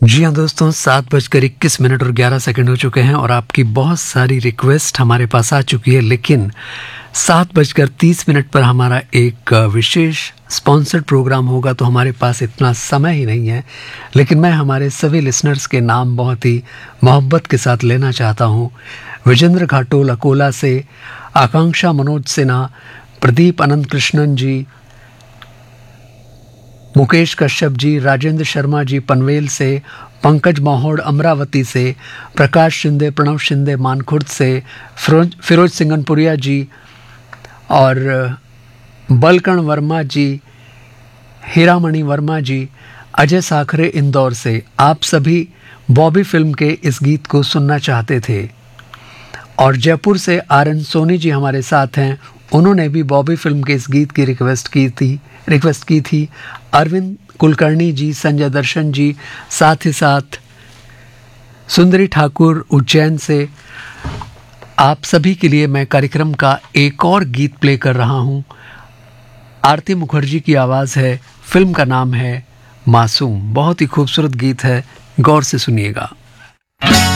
जी हाँ दोस्तों, 7:21 और 11 सेकंड हो चुके हैं और आपकी बहुत सारी रिक्वेस्ट हमारे पास आ चुकी है, लेकिन 7:30 पर हमारा एक विशेष स्पॉन्सर्ड प्रोग्राम होगा, तो हमारे पास इतना समय ही नहीं है। लेकिन मैं हमारे सभी लिसनर्स के नाम बहुत ही मोहब्बत के साथ लेना चाहता हूँ। विजेंद्र घाटोल अकोला से, आकांक्षा मनोज सिन्हा, प्रदीप अनंत कृष्णन जी, मुकेश कश्यप जी, राजेंद्र शर्मा जी पनवेल से, पंकज माहौड़ अमरावती से, प्रकाश शिंदे, प्रणव शिंदे मानखुर्द से, फिरोज सिंगनपुरिया जी और बलकर्ण वर्मा जी, हीरामणि वर्मा जी, अजय साखरे इंदौर से। आप सभी बॉबी फिल्म के इस गीत को सुनना चाहते थे और जयपुर से आर.एन. सोनी जी हमारे साथ हैं। उन्होंने भी बॉबी फिल्म के इस गीत की रिक्वेस्ट की थी। अरविंद कुलकर्णी जी, संजय दर्शन जी, साथ ही साथ सुंदरी ठाकुर उज्जैन से। आप सभी के लिए मैं कार्यक्रम का एक और गीत प्ले कर रहा हूं। आरती मुखर्जी की आवाज़ है, फिल्म का नाम है मासूम। बहुत ही खूबसूरत गीत है, गौर से सुनिएगा।